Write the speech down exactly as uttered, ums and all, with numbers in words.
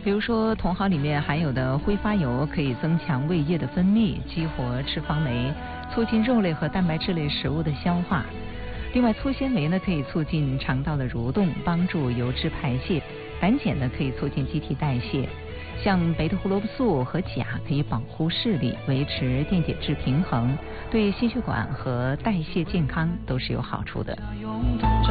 比如说，茼蒿里面含有的挥发油可以增强胃液的分泌，激活脂肪酶，促进肉类和蛋白质类食物的消化。另外，粗纤维呢可以促进肠道的蠕动，帮助油脂排泄；胆碱呢可以促进机体代谢。像贝塔胡萝卜素和钾可以保护视力，维持电解质平衡，对心血管和代谢健康都是有好处的。